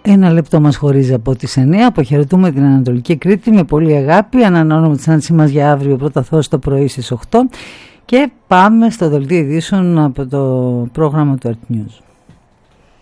Ένα λεπτό μας χωρίζει από τις 9. Αποχαιρετούμε την Ανατολική Κρήτη με πολύ αγάπη. Ανανεώνουμε τη συνάντησή μας για αύριο πρώτα Θεός το πρωί στις 8. Και πάμε στο δελτίο ειδήσεων από το πρόγραμμα του Earth News.